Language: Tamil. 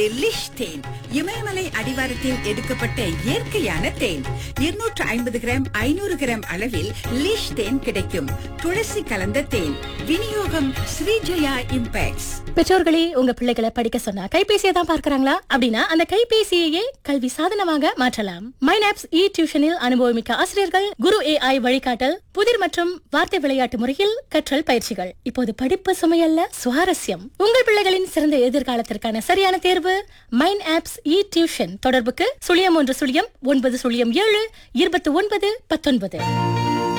லிஷ் தேன் இமயமலை அடிவாரத்தில் எடுக்கப்பட்ட இயற்கையான தேன் 250 கிராம் 500 கிராம் அளவில் லிஷ் தேன் கிடைக்கும். துளசி கலந்த தேன். விநியோகம் ஸ்ரீஜயா இம்பேக்ட்ஸ். பெற்றோர்களே, உங்க பிள்ளைகளை படிக்க சொன்னா கைபேசியை தான் பார்க்கறாங்களா? அப்படின்னா அந்த கைபேசியையே கல்வி சாதனமாக மாற்றலாம். மைனாப்ஸ் இ டியூஷனில் அனுபவமிக்க ஆசிரியர்கள், குரு AI வழிகாட்டல், புதிர் மற்றும் வார்த்தை விளையாட்டு முறையில் கற்றல் பயிற்சிகள். இப்போது படிப்பு சுமையல்ல, சுவாரஸ்யம். உங்கள் பிள்ளைகளின் சிறந்த எதிர்காலத்திற்கான சரியான தேர்வு மைனாப்ஸ் இ டியூஷன். தொடர்புக்கு 0109072919.